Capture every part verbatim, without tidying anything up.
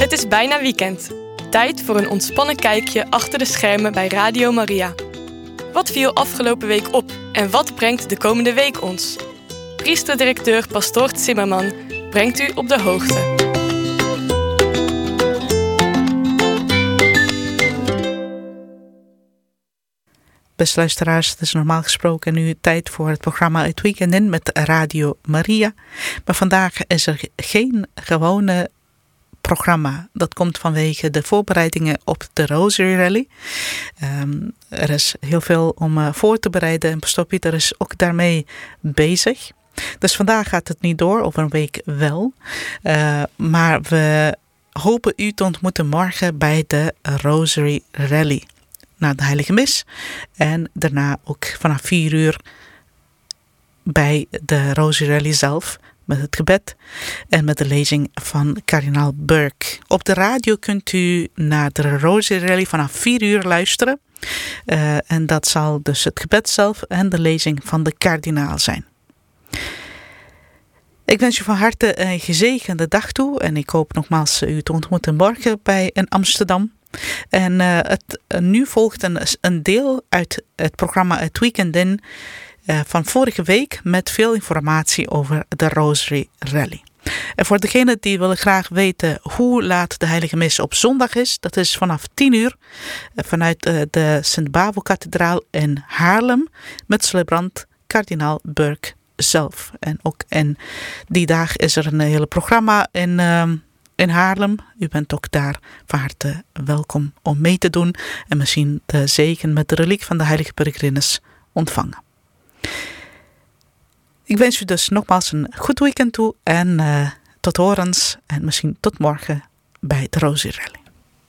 Het is bijna weekend. Tijd voor een ontspannen kijkje achter de schermen bij Radio Maria. Wat viel afgelopen week op en wat brengt de komende week ons? Priesterdirecteur Pastoor Zimmerman brengt u op de hoogte. Beste luisteraars, het is normaal gesproken nu tijd voor het programma Het Weekend in met Radio Maria. Maar vandaag is er geen gewone programma. Dat komt vanwege de voorbereidingen op de Rosary Rally. Um, er is heel veel om uh, voor te bereiden en Pastoor Pieter is ook daarmee bezig. Dus vandaag gaat het niet door, over een week wel. Uh, maar we hopen u te ontmoeten morgen bij de Rosary Rally. Na de Heilige Mis en daarna ook vanaf vier uur bij de Rosary Rally zelf met het gebed en met de lezing van kardinaal Burke. Op de radio kunt u naar de Rosary Rally vanaf vier uur luisteren uh, en dat zal dus het gebed zelf en de lezing van de kardinaal zijn. Ik wens u van harte een gezegende dag toe en ik hoop nogmaals u te ontmoeten morgen bij in Amsterdam. En uh, het, uh, nu volgt een, een deel uit het programma Het Weekend in uh, van vorige week met veel informatie over de Rosary Rally. En voor degenen die willen graag weten hoe laat de Heilige Mis op zondag is, dat is vanaf tien uur uh, vanuit uh, de Sint-Bavo-kathedraal in Haarlem met celebrant kardinaal Burke zelf. En ook in die dag is er een hele programma in Uh, In Haarlem. U bent ook daar van harte welkom om mee te doen en misschien de zegen met de reliek van de heilige Peregrines ontvangen. Ik wens u dus nogmaals een goed weekend toe en uh, tot horens en misschien tot morgen bij de Rosary Rally.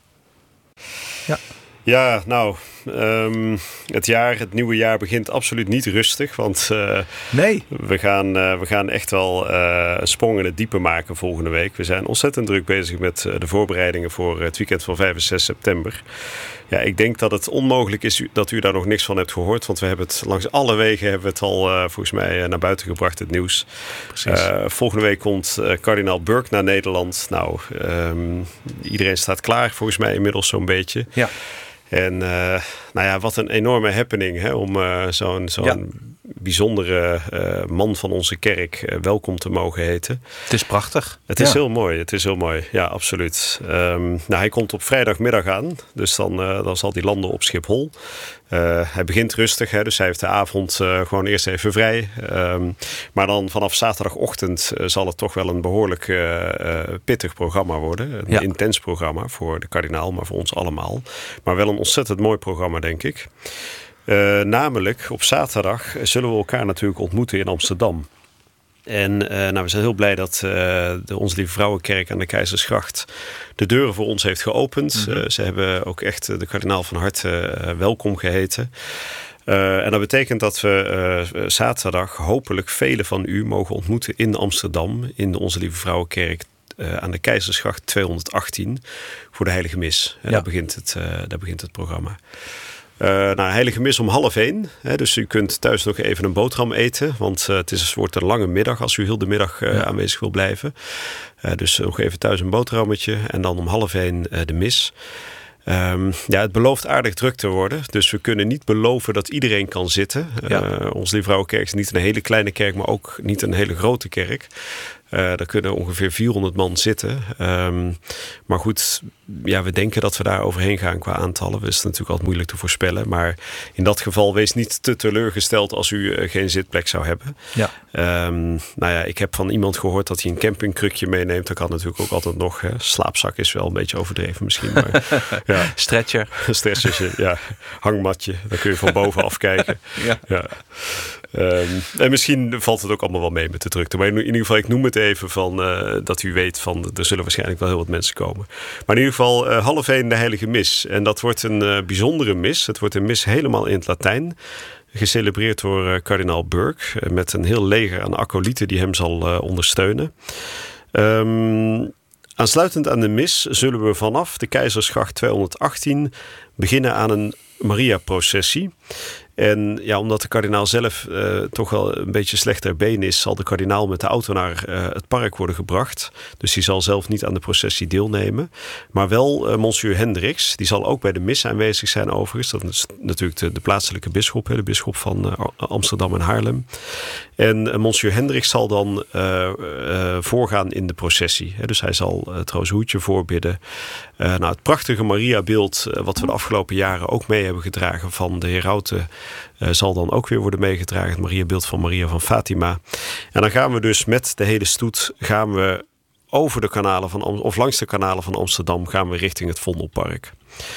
Ja. Ja, nou, um, het jaar, het nieuwe jaar begint absoluut niet rustig. Want uh, nee. we, gaan, uh, we gaan echt wel uh, een sprong in het diepe maken volgende week. We zijn ontzettend druk bezig met uh, de voorbereidingen voor het weekend van vijf en zes september. Ja, ik denk dat het onmogelijk is dat u daar nog niks van hebt gehoord. Want we hebben het langs alle wegen hebben we het al uh, volgens mij uh, naar buiten gebracht, het nieuws. Precies. Uh, volgende week komt uh, kardinaal Burke naar Nederland. Nou, um, iedereen staat klaar volgens mij inmiddels zo'n beetje. Ja. En uh, nou ja, wat een enorme happening hè, om uh, zo'n, zo'n ja. bijzondere uh, man van onze kerk uh, welkom te mogen heten. Het is prachtig. Het is ja. heel mooi, het is heel mooi. Ja, absoluut. Um, nou, hij komt op vrijdagmiddag aan, dus dan, uh, dan zal hij landen op Schiphol. Uh, hij begint rustig, hè, dus hij heeft de avond uh, gewoon eerst even vrij. Um, maar dan vanaf zaterdagochtend uh, zal het toch wel een behoorlijk uh, uh, pittig programma worden. Een ja. intens programma voor de kardinaal, maar voor ons allemaal. Maar wel een ontzettend mooi programma, denk ik. Uh, namelijk, op zaterdag zullen we elkaar natuurlijk ontmoeten in Amsterdam. En uh, nou, we zijn heel blij dat uh, de Onze Lieve Vrouwenkerk aan de Keizersgracht de deuren voor ons heeft geopend. Mm-hmm. Uh, ze hebben ook echt de kardinaal van harte uh, welkom geheten. Uh, en dat betekent dat we uh, zaterdag hopelijk velen van u mogen ontmoeten in Amsterdam, in de Onze Lieve Vrouwenkerk uh, aan de Keizersgracht tweehonderdachttien voor de Heilige Mis. Ja. Daar begint het, uh, daar begint het programma. Uh, nou, Heilige Mis om half één. Hè, dus u kunt thuis nog even een boterham eten. Want uh, het is, wordt een lange middag als u heel de middag uh, ja. aanwezig wil blijven. Uh, dus nog even thuis een boterhammetje. En dan om half één uh, de mis. Um, ja, het belooft aardig druk te worden. Dus we kunnen niet beloven dat iedereen kan zitten. Ja. Uh, Onze Lieve Vrouwenkerk is niet een hele kleine kerk, maar ook niet een hele grote kerk. Uh, daar kunnen ongeveer vierhonderd man zitten. Um, maar goed, ja, we denken dat we daar overheen gaan qua aantallen. Dat is natuurlijk altijd moeilijk te voorspellen. Maar in dat geval wees niet te teleurgesteld als u uh, geen zitplek zou hebben. Ja. Um, nou ja, ik heb van iemand gehoord dat hij een campingkrukje meeneemt. Dat kan natuurlijk ook altijd nog. Hè. Slaapzak is wel een beetje overdreven misschien. Maar, ja. Stretcher. Stretchertje, ja. Hangmatje. Daar kun je van bovenaf kijken. Ja. Ja. Um, en misschien valt het ook allemaal wel mee met de drukte. Maar in ieder geval, ik noem het even van uh, dat u weet van er zullen waarschijnlijk wel heel wat mensen komen. Maar in ieder geval uh, half één de Heilige Mis. En dat wordt een uh, bijzondere mis. Het wordt een mis helemaal in het Latijn. Gecelebreerd door uh, kardinaal Burke. Uh, met een heel leger aan acolyten die hem zal uh, ondersteunen. Um, aansluitend aan de mis zullen we vanaf de Keizersgracht tweehonderdachttien beginnen aan een Maria-processie. En ja, omdat de kardinaal zelf uh, toch wel een beetje slechter been is, zal de kardinaal met de auto naar uh, het park worden gebracht. Dus die zal zelf niet aan de processie deelnemen. Maar wel uh, Monsieur Hendricks, die zal ook bij de mis aanwezig zijn overigens. Dat is natuurlijk de, de plaatselijke bisschop, hè, de bisschop van uh, Amsterdam en Haarlem. En uh, Monsieur Hendricks zal dan uh, uh, voorgaan in de processie. Hè. Dus hij zal uh, het rozenhoedje voorbidden. Uh, nou, het prachtige Mariabeeld, uh, wat we de afgelopen jaren ook mee hebben gedragen van de Herauten, uh, zal dan ook weer worden meegedragen. Het Mariabeeld van Maria van Fatima. En dan gaan we dus met de hele stoet gaan we over de kanalen van of langs de kanalen van Amsterdam gaan we richting het Vondelpark.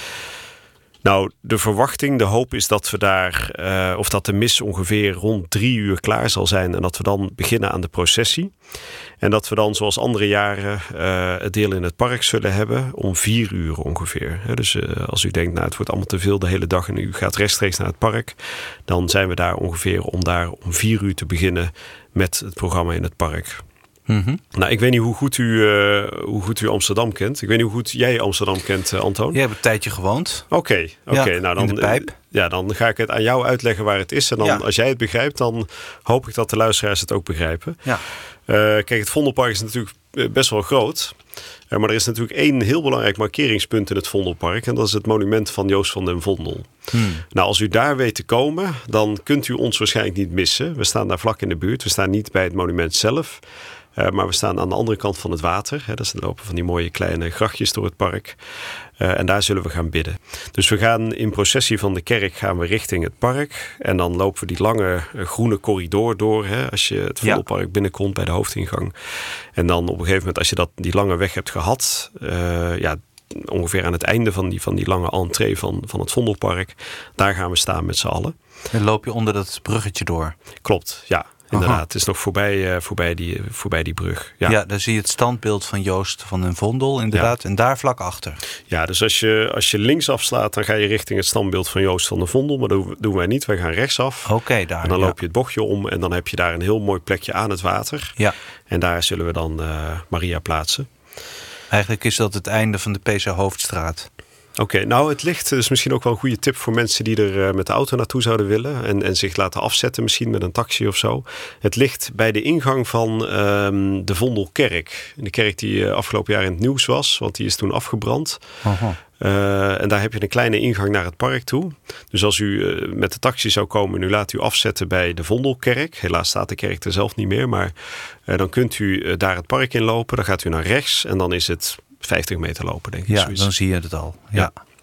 Nou, de verwachting, de hoop is dat we daar, uh, of dat de mis ongeveer rond drie uur klaar zal zijn en dat we dan beginnen aan de processie. En dat we dan, zoals andere jaren, uh, het deel in het park zullen hebben om vier uur ongeveer. He, dus uh, als u denkt, nou, het wordt allemaal te veel de hele dag en u gaat rechtstreeks naar het park, dan zijn we daar ongeveer om daar om vier uur te beginnen met het programma in het park. Mm-hmm. Nou, ik weet niet hoe goed, u, uh, hoe goed u Amsterdam kent. Ik weet niet hoe goed jij Amsterdam kent, uh, Antoon. Jij hebt een tijdje gewoond. Oké, okay, okay. Ja, nou dan, in de pijp. Ja, dan ga ik het aan jou uitleggen waar het is. En dan, ja. als jij het begrijpt, dan hoop ik dat de luisteraars het ook begrijpen. Ja. Uh, kijk, het Vondelpark is natuurlijk best wel groot. Uh, maar er is natuurlijk één heel belangrijk markeringspunt in het Vondelpark. En dat is het monument van Joost van den Vondel. Hmm. Nou, als u daar weet te komen, dan kunt u ons waarschijnlijk niet missen. We staan daar vlak in de buurt. We staan niet bij het monument zelf. Uh, maar we staan aan de andere kant van het water. Hè, dat is de lopen van die mooie kleine grachtjes door het park. Uh, en daar zullen we gaan bidden. Dus we gaan in processie van de kerk gaan we richting het park. En dan lopen we die lange uh, groene corridor door. Hè, als je het Vondelpark ja. binnenkomt bij de hoofdingang. En dan op een gegeven moment, als je dat, die lange weg hebt gehad, Uh, ja, ongeveer aan het einde van die, van die lange entree van, van het Vondelpark, daar gaan we staan met z'n allen. En loop je onder dat bruggetje door? Klopt, ja. Inderdaad, Aha. het is nog voorbij, uh, voorbij, die, voorbij die brug. Ja. ja, daar zie je het standbeeld van Joost van den Vondel, inderdaad. Ja. En daar vlak achter. Ja, dus als je, als je links afslaat, dan ga je richting het standbeeld van Joost van den Vondel. Maar dat doen wij niet, wij gaan rechtsaf. Oké, okay, daar. En dan ja. loop je het bochtje om en dan heb je daar een heel mooi plekje aan het water. Ja. En daar zullen we dan uh, Maria plaatsen. Eigenlijk is dat het einde van de P C Hoofdstraat. Oké, okay, nou het ligt, dus misschien ook wel een goede tip voor mensen die er uh, met de auto naartoe zouden willen. En, en zich laten afzetten, misschien met een taxi of zo. Het ligt bij de ingang van um, de Vondelkerk. De kerk die uh, afgelopen jaar in het nieuws was, want die is toen afgebrand. Uh-huh. Uh, en daar heb je een kleine ingang naar het park toe. Dus als u uh, met de taxi zou komen en u laat u afzetten bij de Vondelkerk. Helaas staat de kerk er zelf niet meer, maar uh, dan kunt u uh, daar het park in lopen. Dan gaat u naar rechts en dan is het vijftig meter lopen, denk ik. Ja, zoiets. Dan zie je het al. Ja. Ja.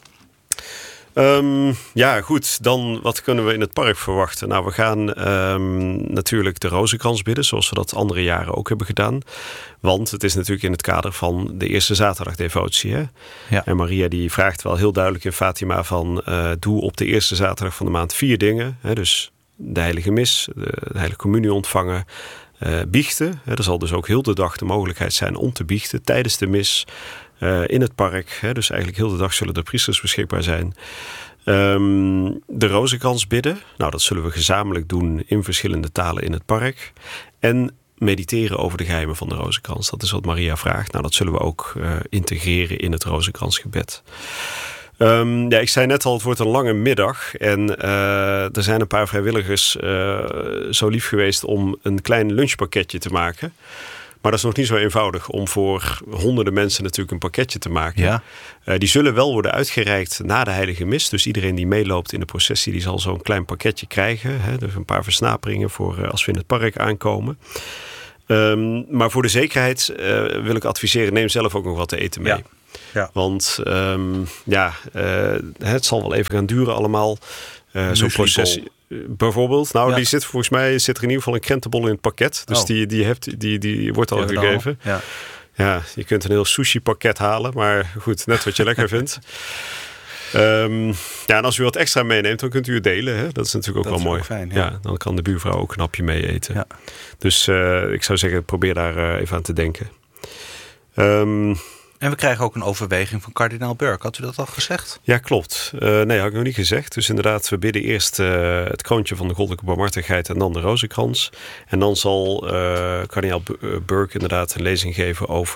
Um, ja, goed. Dan wat kunnen we in het park verwachten? Nou, we gaan um, natuurlijk de Rozenkrans bidden, zoals we dat andere jaren ook hebben gedaan. Want het is natuurlijk in het kader van de eerste zaterdagdevotie. Hè? Ja. En Maria die vraagt wel heel duidelijk in Fatima van Uh, doe op de eerste zaterdag van de maand vier dingen. Hè? Dus de heilige mis, de, de heilige communie ontvangen, Uh, biechten. Er zal dus ook heel de dag de mogelijkheid zijn om te biechten tijdens de mis uh, in het park. Hè. Dus eigenlijk heel de dag zullen de priesters beschikbaar zijn. Um, de Rozenkrans bidden. Nou, dat zullen we gezamenlijk doen in verschillende talen in het park. En mediteren over de geheimen van de Rozenkrans. Dat is wat Maria vraagt. Nou, dat zullen we ook uh, integreren in het Rozenkransgebed. Um, ja, ik zei net al, het wordt een lange middag. En uh, er zijn een paar vrijwilligers uh, zo lief geweest om een klein lunchpakketje te maken. Maar dat is nog niet zo eenvoudig om voor honderden mensen natuurlijk een pakketje te maken. Ja. Uh, die zullen wel worden uitgereikt na de heilige mis. Dus iedereen die meeloopt in de processie, die zal zo'n klein pakketje krijgen. Hè? Dus een paar versnaperingen voor uh, als we in het park aankomen. Um, maar voor de zekerheid uh, wil ik adviseren, neem zelf ook nog wat te eten mee. Ja. Ja. Want um, ja, uh, het zal wel even gaan duren allemaal. Uh, zo'n processie. Bijvoorbeeld. Nou, ja. die zit volgens mij zit er in ieder geval een krentenbol in het pakket. Dus oh. die, die, heeft, die, die wordt al ja, gegeven. Al. Ja. ja, je kunt een heel sushi pakket halen. Maar goed, net wat je lekker vindt. Um, ja, en als u wat extra meeneemt, dan kunt u het delen. Hè? Dat is natuurlijk ook dat wel mooi. Ook fijn, ja. ja, dan kan de buurvrouw ook een hapje mee eten. Ja. Dus uh, ik zou zeggen, probeer daar uh, even aan te denken. Um, En we krijgen ook een overweging van kardinaal Burke. Had u dat al gezegd? Ja, klopt. Uh, nee, had ik nog niet gezegd. Dus inderdaad, we bidden eerst uh, het kroontje van de goddelijke barmhartigheid en dan de rozenkrans. En dan zal uh, kardinaal Burke inderdaad een lezing geven over